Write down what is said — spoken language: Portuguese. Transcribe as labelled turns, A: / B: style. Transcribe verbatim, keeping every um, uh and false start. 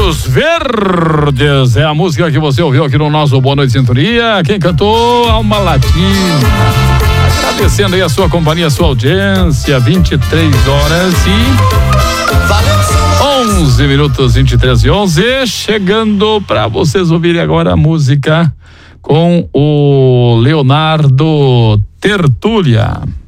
A: Olhos Verdes é a música que você ouviu aqui no nosso Boa Noite Sintonia. Quem cantou? Alma Latina. Agradecendo aí a sua companhia, a sua audiência. vinte e três horas e onze minutos, vinte e três e onze. Chegando para vocês ouvirem agora a música com o Leonardo Tertúlia.